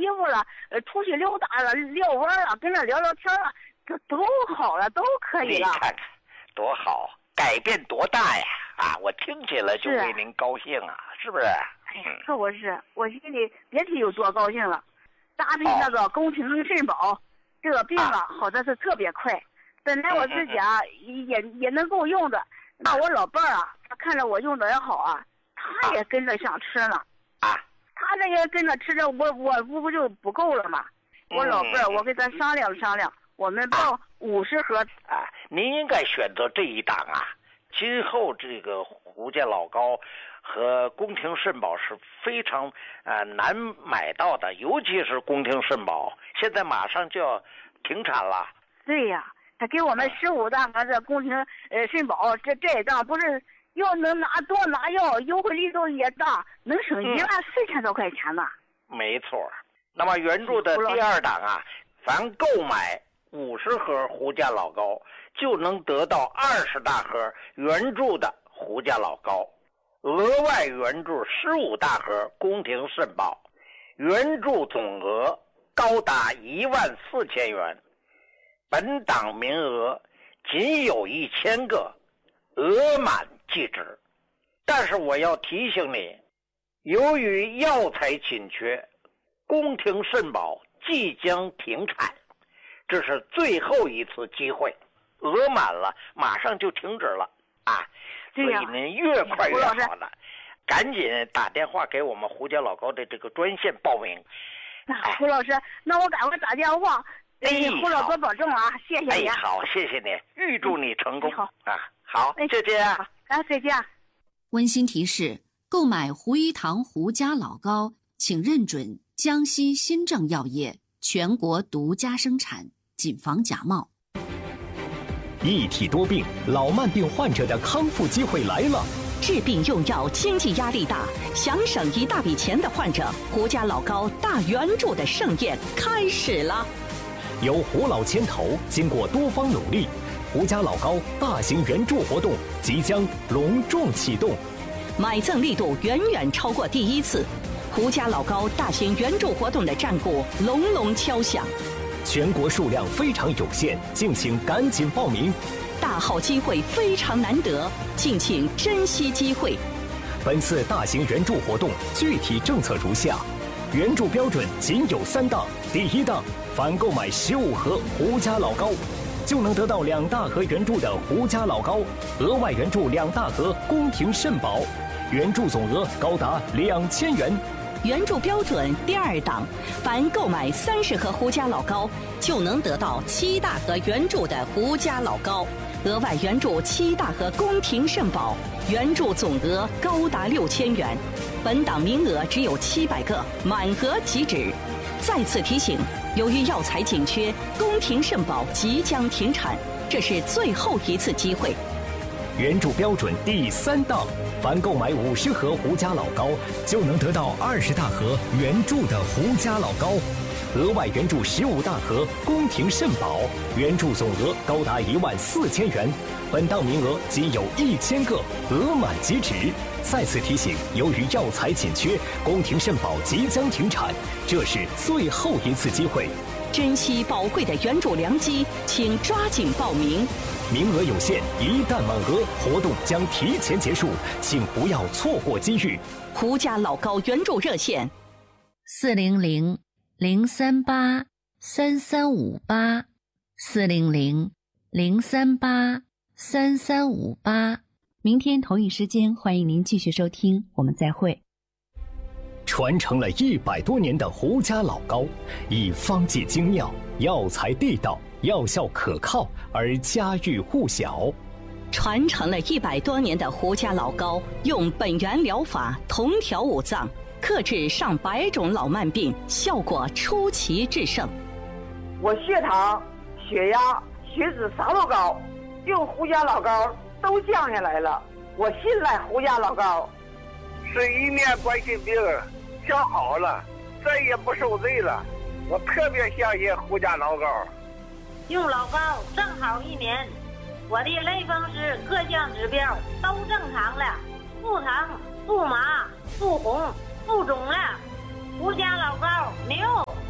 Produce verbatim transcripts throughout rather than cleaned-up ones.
衣服了，呃，出去溜达了、遛弯了，跟他聊聊天了，这都好了，都可以了。 你看看，多好，改变多大呀！啊，我听起来就为您高兴啊，是不是？ 哎呀，可我是，我心里别提有多高兴了。搭配那个宫廷肾宝，哦、这个病啊，好的是特别快。本来我自己啊，嗯、也也能够用的，那我老伴儿啊，他看着我用的也好啊，他也跟着想吃了。 啊， 他这也跟着吃着，我我不不就不够了吗？我老伴儿，我跟他商量商量，我们报五十盒。 啊，您应该选择这一档啊。今后这个胡家老高和宫廷肾宝是非常呃难买到的，尤其是宫廷肾宝，现在马上就要停产了。 对呀，他给我们十五档和这宫廷呃肾宝，这这一档不是要能拿多拿药，优惠力度也大，能省一万四千多块钱呢。 嗯、没错。那么原著的第二档啊，凡购买五十盒胡家老高，就能得到二十大盒原著的胡家老高，额外原著十五大盒宫廷肾宝，原著总额高达一万四千元。本档名额仅有一千个，额满即止。但是我要提醒你，由于药材紧缺，宫廷肾宝即将停产，这是最后一次机会，额满了马上就停止了啊！所以您越快越好了，赶紧打电话给我们胡家老高的这个专线报名。 那胡老师，那我赶快打电话。哎，胡老多保重啊！谢谢你。 哎，好，谢谢你，预祝你成功。 好啊，好，再见啊！ 啊，再见。 温馨提示：购买胡一堂胡家老高，请认准江西新政药业全国独家生产，谨防假冒。 一体多病，老慢病患者的康复机会来了。 治病用药经济压力大，想省一大笔钱的患者，胡家老高大援助的盛宴开始了。 由胡老牵头，经过多方努力，胡家老高大型援助活动即将隆重启动， 买赠力度远远超过第一次。胡家老高大型援助活动的战鼓隆隆敲响， 全国数量非常有限，敬请赶紧报名。 大好机会非常难得，敬请珍惜机会。 本次大型援助活动具体政策如下：援助标准仅有三档。第一档，凡购买十五盒胡家老高，就能得到两大盒援助的胡家老高，额外援助两大盒宫廷肾宝，援助总额高达两千元。 援助标准第二档，凡购买三十盒胡家老高，就能得到七大盒援助的胡家老高，额外援助七大盒宫廷肾宝，援助总额高达六千元。本档名额只有七百个，满额即止。再次提醒，由于药材紧缺，宫廷肾宝即将停产，这是最后一次机会。 援助标准第三档，凡购买五十盒胡家老高，就能得到二十大盒援助的胡家老高，额外援助十五大盒宫廷肾宝，援助总额高达一万四千元。本档名额仅有一千个，额满即止。再次提醒，由于药材紧缺，宫廷肾宝即将停产，这是最后一次机会。 珍惜宝贵的援助良机，请抓紧报名。 名额有限，一旦满额，活动将提前结束，请不要错过机遇。 胡家老高援助热线： 四零零零三八三三五八，四零零零三八三三五八。明天同一时间，欢迎您继续收听，我们再会。 传承了一百多年的胡家老高，以方剂精妙、药材地道、药效可靠而家喻户晓。 传承了一百多年的胡家老高，用本源疗法同调五脏，克制上百种老慢病，效果出奇制胜。 我血糖、血压、血脂啥都高，用胡家老高都降下来了。我信赖胡家老高。 十一年冠心病想好了，再也不受罪了。我特别相信胡家老高。 用老高正好一年，我的类风湿各项指标都正常了，不疼不麻不红不肿了。胡家老高牛。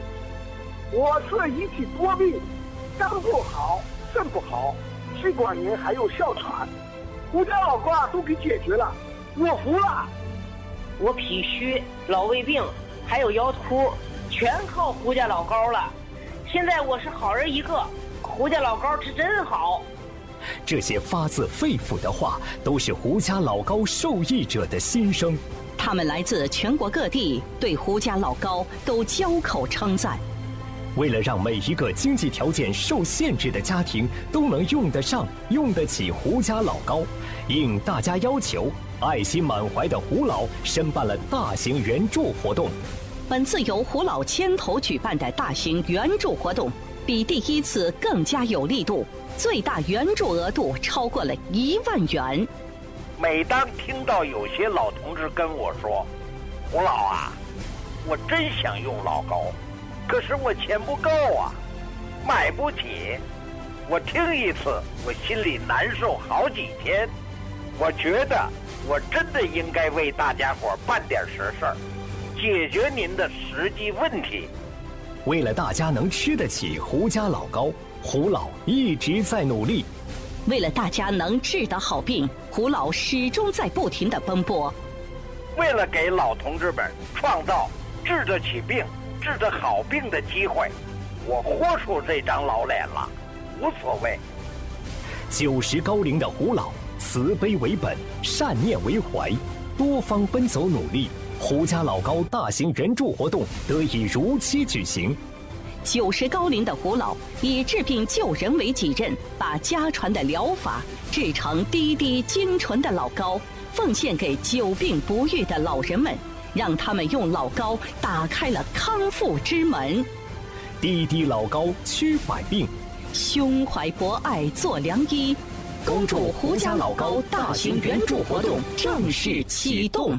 我这一体多病，肝不好，肾不好，气管炎还有哮喘，胡家老高啊都给解决了，我服了。 我脾虚、老胃病还有腰突，全靠胡家老高了。现在我是好人一个，胡家老高是真好。 这些发自肺腑的话，都是胡家老高受益者的心声。 他们来自全国各地，对胡家老高都交口称赞。 为了让每一个经济条件受限制的家庭都能用得上、用得起胡家老高，应大家要求，爱心满怀的胡老申办了大型援助活动。 本次由胡老牵头举办的大型援助活动，比第一次更加有力度，最大援助额度超过了一万元。 每当听到有些老同志跟我说：“胡老啊，我真想用老高，可是我钱不够啊，买不起。”我听一次，我心里难受好几天。我觉得我真的应该为大家伙办点实事儿，解决您的实际问题。 为了大家能吃得起胡家老高，胡老一直在努力。 为了大家能治得好病，胡老始终在不停地奔波。 为了给老同志们创造治得起病、治得好病的机会，我豁出这张老脸了，无所谓。 九十高龄的胡老，慈悲为本，善念为怀，多方奔走努力，胡家老高大型援助活动得以如期举行。 九十高龄的胡老以治病救人为己任，把家传的疗法制成滴滴精纯的老高，奉献给久病不愈的老人们，让他们用老高打开了康复之门。 滴滴老高驱百病， 胸怀博爱做良医。恭祝胡家老高大型援助活动正式启动。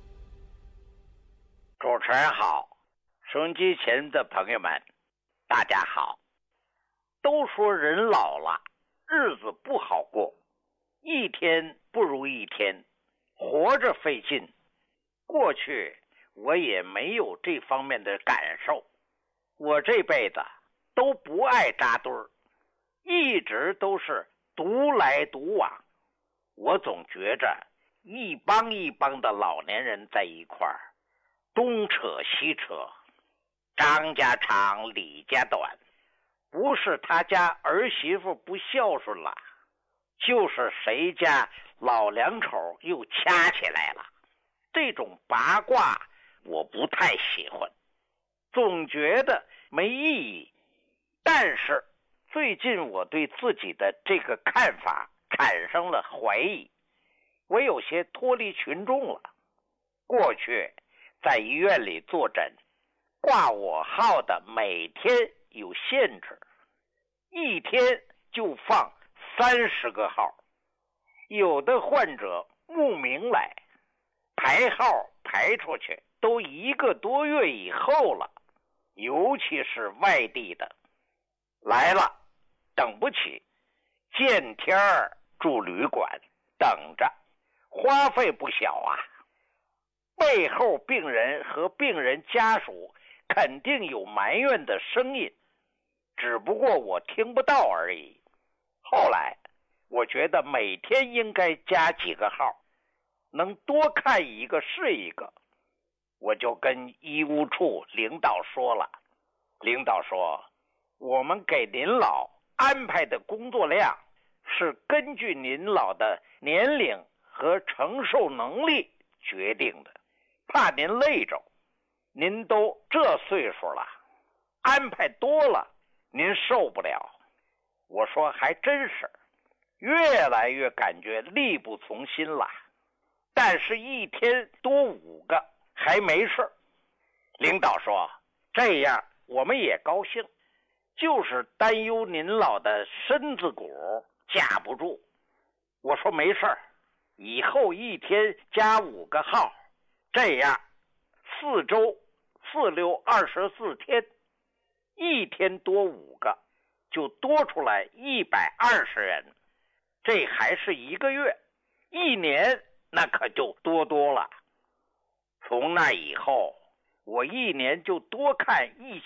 主持人好，收音机前的朋友们大家好。都说人老了，日子不好过，一天不如一天，活着费劲。过去我也没有这方面的感受，我这辈子都不爱扎堆儿，一直都是独来独往。我总觉着一帮一帮的老年人在一块儿，东扯西扯，张家长李家短，不是他家儿媳妇不孝顺了，就是谁家老两口又掐起来了。这种八卦我不太喜欢，总觉得没意义。但是最近我对自己的这个看法产生了怀疑，我有些脱离群众了。过去在医院里坐诊，挂我号的每天有限制，一天就放三十个号。有的患者慕名来，排号排出去都一个多月以后了，尤其是外地的来了，等不起，见天儿住旅馆等着，花费不小啊。背后病人和病人家属肯定有埋怨的声音，只不过我听不到而已。后来我觉得每天应该加几个号，能多看一个是一个。我就跟医务处领导说了，领导说我们给您老安排的工作量是根据您老的年龄和承受能力决定的，怕您累着，您都这岁数了，安排多了您受不了。我说还真是，越来越感觉力不从心了。但是一天多五个还没事。领导说这样我们也高兴，就是担忧您老的身子骨架不住。我说没事，以后一天加五个号，这样四周四六二十四天，一天多五个，就多出来一百二十人。这还是一个月，一年那可就多多了。从那以后，我一年就多看一